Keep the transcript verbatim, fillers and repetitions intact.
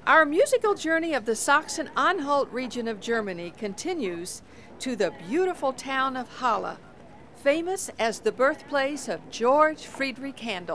Our musical journey of the Sachsen-Anhalt region of Germany continues to the beautiful town of Halle, famous as the birthplace of George Friedrich Handel.